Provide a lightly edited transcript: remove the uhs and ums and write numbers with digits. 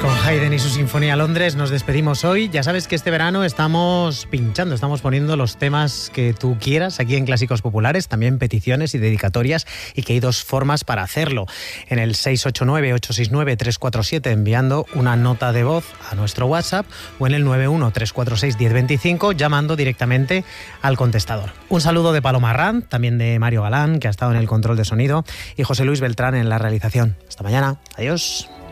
Con Haydn y su Sinfonía Londres nos despedimos hoy. Ya sabes que este verano estamos pinchando, estamos poniendo los temas que tú quieras aquí en Clásicos Populares, también peticiones y dedicatorias, y que hay dos formas para hacerlo. En el 689-869-347 enviando una nota de voz a nuestro WhatsApp o en el 91-346-1025 llamando directamente al contestador. Un saludo de Paloma Arranz, también de Mario Galán, que ha estado en el control de sonido, y José Luis Beltrán en la realización. Hasta mañana. Adiós.